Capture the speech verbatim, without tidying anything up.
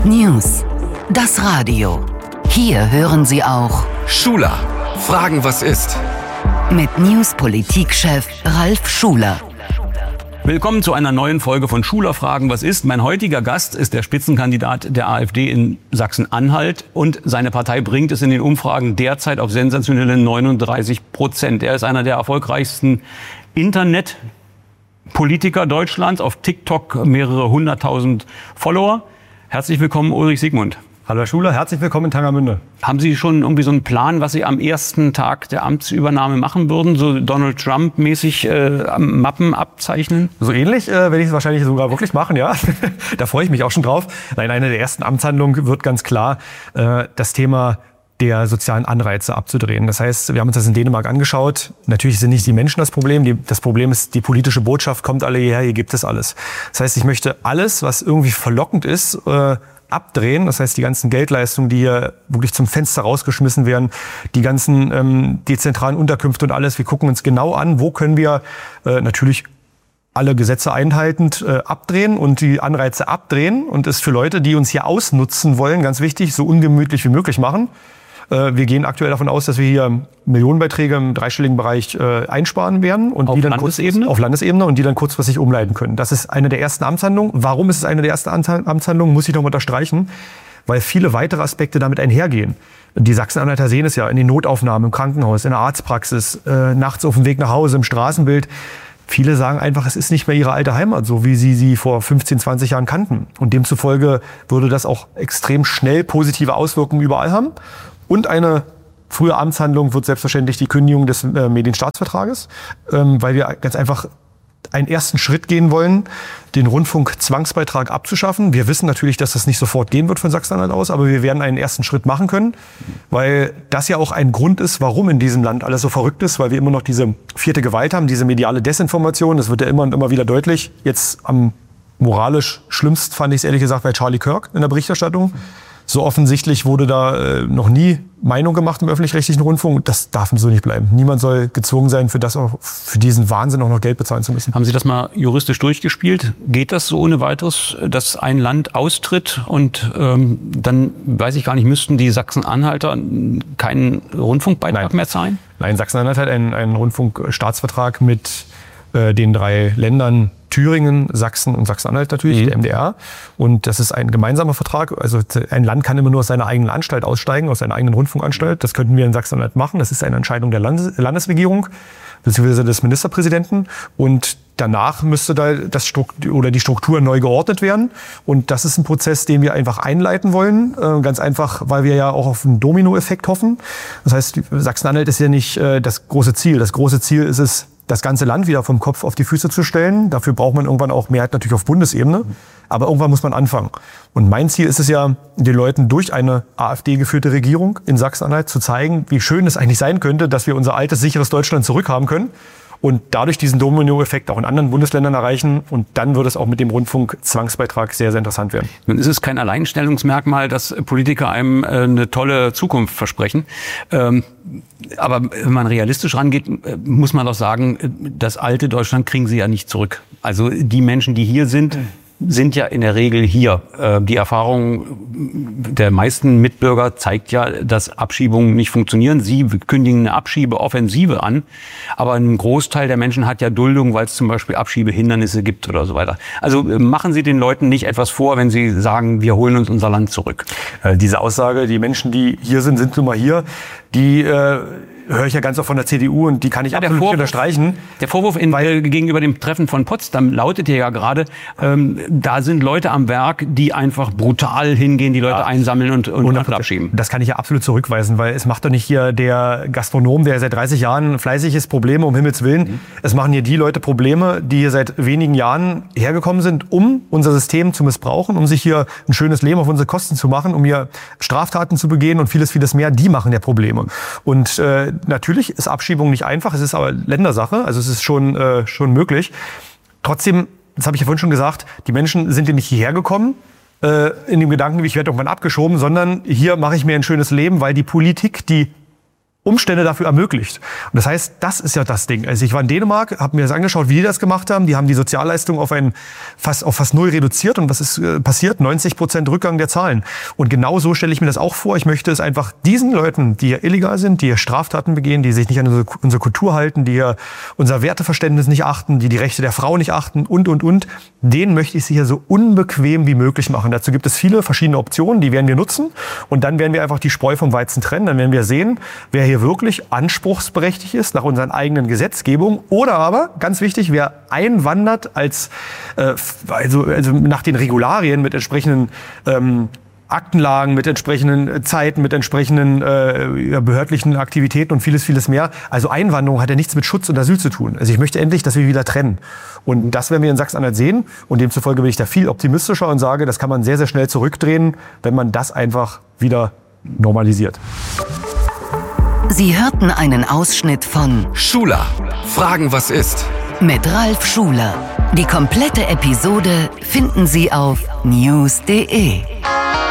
News. Das Radio. Hier hören Sie auch Schuler. Fragen, was ist? Mit News-Politik-Chef Ralf Schuler. Willkommen zu einer neuen Folge von Schuler Fragen, was ist? Mein heutiger Gast ist der Spitzenkandidat der AfD in Sachsen-Anhalt und seine Partei bringt es in den Umfragen derzeit auf sensationelle neununddreißig Prozent. Er ist einer der erfolgreichsten Internetpolitiker Deutschlands, auf TikTok mehrere hunderttausend Follower. Herzlich willkommen, Ulrich Siegmund. Hallo Herr Schuler, herzlich willkommen in Tangermünde. Haben Sie schon irgendwie so einen Plan, was Sie am ersten Tag der Amtsübernahme machen würden? So Donald Trump-mäßig äh, Mappen abzeichnen? So ähnlich äh, werde ich es wahrscheinlich sogar wirklich machen, ja. Da freue ich mich auch schon drauf. Nein, eine der ersten Amtshandlungen wird ganz klar äh, das Thema der sozialen Anreize abzudrehen. Das heißt, wir haben uns das in Dänemark angeschaut. Natürlich sind nicht die Menschen das Problem. Die, das Problem ist, die politische Botschaft kommt alle hierher, hier gibt es alles. Das heißt, ich möchte alles, was irgendwie verlockend ist, äh, abdrehen. Das heißt, die ganzen Geldleistungen, die hier wirklich zum Fenster rausgeschmissen werden, die ganzen ähm, dezentralen Unterkünfte und alles. Wir gucken uns genau an, wo können wir äh, natürlich alle Gesetze einhaltend äh, abdrehen und die Anreize abdrehen und es für Leute, die uns hier ausnutzen wollen, ganz wichtig, so ungemütlich wie möglich machen. Äh, wir gehen aktuell davon aus, dass wir hier Millionenbeiträge im dreistelligen Bereich äh, einsparen werden und auf die dann Landesebene? Kurz, auf Landesebene und die dann kurzfristig umleiten können. Das ist eine der ersten Amtshandlungen. Warum ist es eine der ersten Amtshandlungen, muss ich noch mal unterstreichen, weil viele weitere Aspekte damit einhergehen. Die Sachsen-Anhalter sehen es ja in den Notaufnahmen, im Krankenhaus, in der Arztpraxis, äh, nachts auf dem Weg nach Hause, im Straßenbild. Viele sagen einfach, es ist nicht mehr ihre alte Heimat, so wie sie sie vor fünfzehn, zwanzig Jahren kannten. Und demzufolge würde das auch extrem schnell positive Auswirkungen überall haben. Und eine frühe Amtshandlung wird selbstverständlich die Kündigung des äh, Medienstaatsvertrages, ähm, weil wir ganz einfach einen ersten Schritt gehen wollen, den Rundfunkzwangsbeitrag abzuschaffen. Wir wissen natürlich, dass das nicht sofort gehen wird von Sachsen-Anhalt aus, aber wir werden einen ersten Schritt machen können, weil das ja auch ein Grund ist, warum in diesem Land alles so verrückt ist, weil wir immer noch diese vierte Gewalt haben, diese mediale Desinformation. Das wird ja immer und immer wieder deutlich. Jetzt am moralisch schlimmst fand ich es ehrlich gesagt bei Charlie Kirk in der Berichterstattung. So offensichtlich wurde da äh, noch nie Meinung gemacht im öffentlich-rechtlichen Rundfunk. Das darf so nicht bleiben. Niemand soll gezwungen sein, für das auch, für diesen Wahnsinn auch noch Geld bezahlen zu müssen. Haben Sie das mal juristisch durchgespielt? Geht das so ohne weiteres, dass ein Land austritt und ähm, dann, weiß ich gar nicht, müssten die Sachsen-Anhalter keinen Rundfunkbeitrag Nein. mehr zahlen? Nein, Sachsen-Anhalt hat einen, einen Rundfunkstaatsvertrag mit äh, den drei Ländern Thüringen, Sachsen und Sachsen-Anhalt natürlich, mhm. der M D R. Und das ist ein gemeinsamer Vertrag. Also ein Land kann immer nur aus seiner eigenen Anstalt aussteigen, aus seiner eigenen Rundfunkanstalt. Das könnten wir in Sachsen-Anhalt machen. Das ist eine Entscheidung der Landes- Landesregierung bzw. des Ministerpräsidenten. Und danach müsste da das Struktur oder die Struktur neu geordnet werden. Und das ist ein Prozess, den wir einfach einleiten wollen. Äh, ganz einfach, weil wir ja auch auf einen Dominoeffekt hoffen. Das heißt, Sachsen-Anhalt ist ja nicht äh, das große Ziel. Das große Ziel ist es, das ganze Land wieder vom Kopf auf die Füße zu stellen. Dafür braucht man irgendwann auch Mehrheit natürlich auf Bundesebene. Aber irgendwann muss man anfangen. Und mein Ziel ist es ja, den Leuten durch eine AfD-geführte Regierung in Sachsen-Anhalt zu zeigen, wie schön es eigentlich sein könnte, dass wir unser altes, sicheres Deutschland zurückhaben können. Und dadurch diesen Domino-Effekt auch in anderen Bundesländern erreichen. Und dann wird es auch mit dem Rundfunkzwangsbeitrag sehr, sehr interessant werden. Nun ist es kein Alleinstellungsmerkmal, dass Politiker einem äh, eine tolle Zukunft versprechen. Ähm, aber wenn man realistisch rangeht, muss man doch sagen, das alte Deutschland kriegen sie ja nicht zurück. Also die Menschen, die hier sind, sind ja in der Regel hier. Die Erfahrung der meisten Mitbürger zeigt ja, dass Abschiebungen nicht funktionieren. Sie kündigen eine Abschiebeoffensive an, aber ein Großteil der Menschen hat ja Duldung, weil es zum Beispiel Abschiebehindernisse gibt oder so weiter. Also machen Sie den Leuten nicht etwas vor, wenn Sie sagen, wir holen uns unser Land zurück. Diese Aussage, die Menschen, die hier sind, sind nun mal hier, die äh höre ich ja ganz oft von der C D U und die kann ich ja, absolut Vorwurf, unterstreichen. Der Vorwurf in, weil, gegenüber dem Treffen von Potsdam lautet ja gerade, ähm, da sind Leute am Werk, die einfach brutal hingehen, die Leute ja. einsammeln und, und, und abschieben. Das kann ich ja absolut zurückweisen, weil es macht doch nicht hier der Gastronom, der seit dreißig Jahren fleißig ist, Probleme, um Himmels Willen. Mhm. Es machen hier die Leute Probleme, die hier seit wenigen Jahren hergekommen sind, um unser System zu missbrauchen, um sich hier ein schönes Leben auf unsere Kosten zu machen, um hier Straftaten zu begehen und vieles, vieles mehr. Die machen ja Probleme. Und äh, natürlich ist Abschiebung nicht einfach, es ist aber Ländersache, also es ist schon, äh, schon möglich. Trotzdem, das habe ich ja vorhin schon gesagt, die Menschen sind hier nicht hierher gekommen, äh, in dem Gedanken, ich werde irgendwann abgeschoben, sondern hier mache ich mir ein schönes Leben, weil die Politik, die Umstände dafür ermöglicht. Und das heißt, das ist ja das Ding. Also ich war in Dänemark, habe mir das angeschaut, wie die das gemacht haben. Die haben die Sozialleistung auf ein fast auf fast null reduziert. Und was ist äh, passiert? neunzig Prozent Rückgang der Zahlen. Und genau so stelle ich mir das auch vor. Ich möchte es einfach diesen Leuten, die hier illegal sind, die hier Straftaten begehen, die sich nicht an unsere, unsere Kultur halten, die hier unser Werteverständnis nicht achten, die die Rechte der Frau nicht achten und, und, und, denen möchte ich sie hier so unbequem wie möglich machen. Dazu gibt es viele verschiedene Optionen, die werden wir nutzen. Und dann werden wir einfach die Spreu vom Weizen trennen. Dann werden wir sehen, wer hier wirklich anspruchsberechtigt ist nach unseren eigenen Gesetzgebungen. Oder aber, ganz wichtig, wer einwandert als, äh, also, also nach den Regularien mit entsprechenden ähm, Aktenlagen, mit entsprechenden Zeiten, mit entsprechenden äh, behördlichen Aktivitäten und vieles, vieles mehr. Also Einwanderung hat ja nichts mit Schutz und Asyl zu tun. Also ich möchte endlich, dass wir wieder trennen. Und das werden wir in Sachsen-Anhalt sehen. Und demzufolge bin ich da viel optimistischer und sage, das kann man sehr, sehr schnell zurückdrehen, wenn man das einfach wieder normalisiert. Sie hörten einen Ausschnitt von Schuler, Fragen, was ist? Mit Ralf Schuler. Die komplette Episode finden Sie auf news punkt de.